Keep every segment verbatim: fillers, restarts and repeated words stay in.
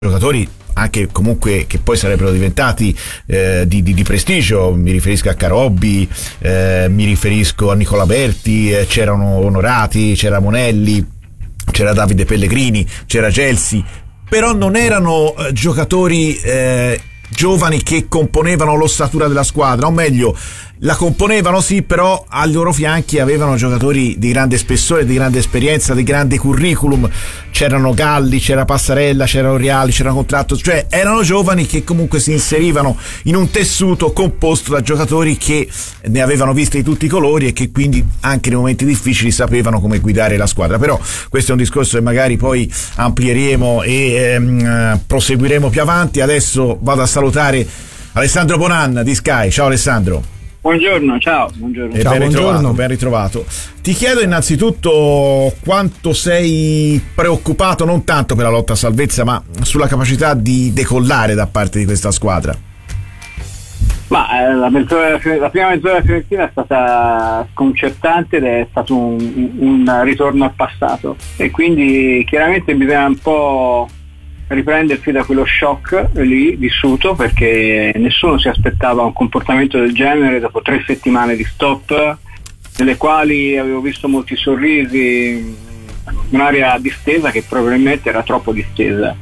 giocatori anche comunque che poi sarebbero diventati eh, di, di, di prestigio. Mi riferisco a Carobbi, eh, mi riferisco a Nicola Berti, eh, c'erano Onorati, c'era Monelli, c'era Davide Pellegrini, c'era Gelsi, però non erano eh, giocatori eh, giovani che componevano l'ossatura della squadra, o meglio la componevano sì, però ai loro fianchi avevano giocatori di grande spessore, di grande esperienza, di grande curriculum. C'erano Galli, c'era Passarella, c'era Oriali, c'era Contratto, cioè erano giovani che comunque si inserivano in un tessuto composto da giocatori che ne avevano viste di tutti i colori e che quindi anche nei momenti difficili sapevano come guidare la squadra. Però questo è un discorso che magari poi amplieremo e ehm, proseguiremo più avanti. Adesso vado a salutare Alessandro Bonan di Sky. Ciao Alessandro. Buongiorno, ciao, buongiorno. E ciao, ben ritrovato, buongiorno. ben ritrovato. Ti chiedo innanzitutto quanto sei preoccupato, non tanto per la lotta a salvezza, ma sulla capacità di decollare da parte di questa squadra. Ma eh, la, mezz'ora, la prima mezz'ora della Fiorentina è stata sconcertante ed è stato un, un ritorno al passato, e quindi chiaramente bisogna un po' riprendersi da quello shock lì vissuto, perché nessuno si aspettava un comportamento del genere dopo tre settimane di stop, nelle quali avevo visto molti sorrisi, un'area distesa che probabilmente era troppo distesa.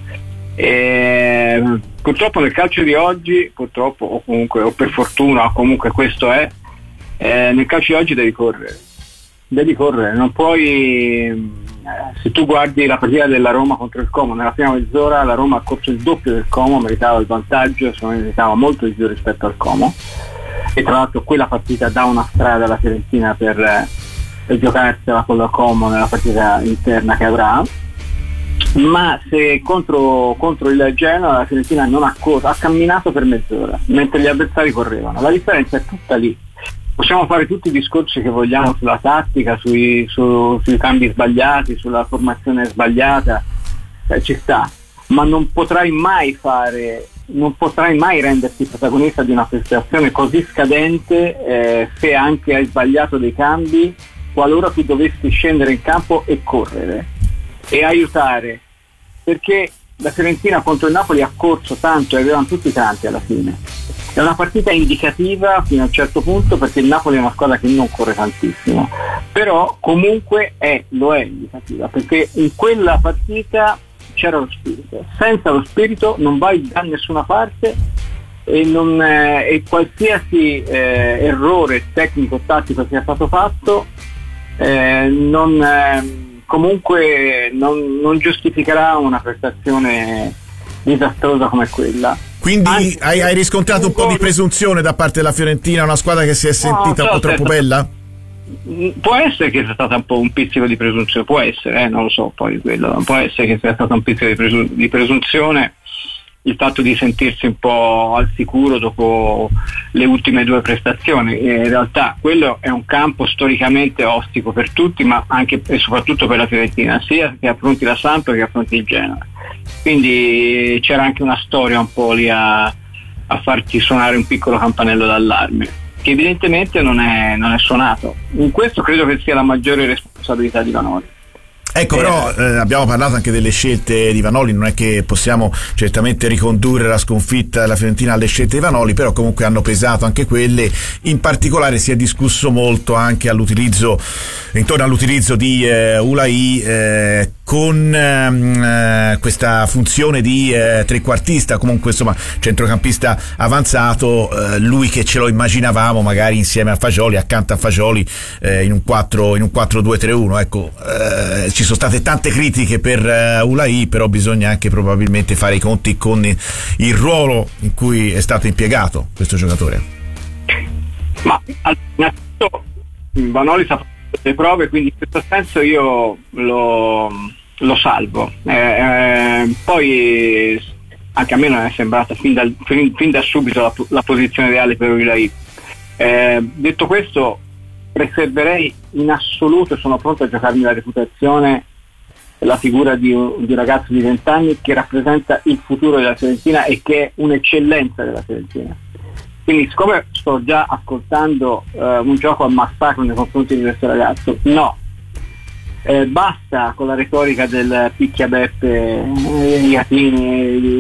E purtroppo nel calcio di oggi, purtroppo o comunque o per fortuna o comunque questo è, eh, nel calcio di oggi devi correre, devi correre, non puoi. Se tu guardi la partita della Roma contro il Como, nella prima mezz'ora la Roma ha corso il doppio del Como, meritava il vantaggio, se non meritava molto di più rispetto al Como, e tra l'altro quella partita dà una strada alla Fiorentina per, per giocarsela con la Como nella partita interna che avrà. Ma se contro, contro il Genoa la Fiorentina non ha corso, ha camminato per mezz'ora mentre gli avversari correvano, la differenza è tutta lì. Possiamo fare tutti i discorsi che vogliamo sulla tattica, sui, su, sui cambi sbagliati, sulla formazione sbagliata, eh, ci sta, ma non potrai mai fare, non potrai mai renderti protagonista di una prestazione così scadente eh, se anche hai sbagliato dei cambi, qualora tu dovessi scendere in campo e correre e aiutare, perché la Fiorentina contro il Napoli ha corso tanto e avevano tutti tanti alla fine. È una partita indicativa fino a un certo punto, perché il Napoli è una squadra che non corre tantissimo, però comunque è, lo è indicativa, perché in quella partita c'era lo spirito. Senza lo spirito non vai da nessuna parte, e, non, eh, e qualsiasi eh, errore tecnico-tattico sia stato fatto eh, non, eh, comunque non, non giustificherà una prestazione disastrosa come quella. Quindi hai, hai riscontrato un po' di presunzione da parte della Fiorentina, una squadra che si è sentita no, so, un po' troppo bella? Può essere che sia stata un po' un pizzico di presunzione, può essere, eh, non lo so, poi quello, può essere che sia stato un pizzico di, presun- di presunzione, il fatto di sentirsi un po' al sicuro dopo le ultime due prestazioni. E in realtà quello è un campo storicamente ostico per tutti, ma anche e soprattutto per la Fiorentina, sia che affronti la Samp che affronti il Genoa. Quindi c'era anche una storia un po' lì a, a farti suonare un piccolo campanello d'allarme, che evidentemente non è, non è suonato. In questo credo che sia la maggiore responsabilità di Vanoli. Ecco, però eh, abbiamo parlato anche delle scelte di Vanoli, non è che possiamo certamente ricondurre la sconfitta della Fiorentina alle scelte di Vanoli, però comunque hanno pesato anche quelle. In particolare si è discusso molto anche all'utilizzo, intorno all'utilizzo di eh, Ulai eh, con eh, questa funzione di eh, trequartista, comunque insomma centrocampista avanzato, eh, lui che ce lo immaginavamo magari insieme a Fagioli, accanto a Fagioli eh, in un quattro in un quattro due tre uno. Ecco, eh, ci sono state tante critiche per uh, Ulai, però bisogna anche probabilmente fare i conti con il ruolo in cui è stato impiegato questo giocatore. Ma innanzitutto Vanoli sta facendo le prove, quindi in questo senso io lo, lo salvo. Eh, eh, poi anche a me non è sembrata fin, dal, fin, fin da subito la, la posizione ideale per Ulai. Eh, detto questo, preserverei in assoluto, sono pronto a giocarmi la reputazione, la figura di un, di un ragazzo di vent'anni che rappresenta il futuro della Fiorentina e che è un'eccellenza della Fiorentina. Quindi, siccome sto già ascoltando uh, un gioco a massacro nei confronti di questo ragazzo, no, eh, basta con la retorica del picchia Beppe, eh, Iatini,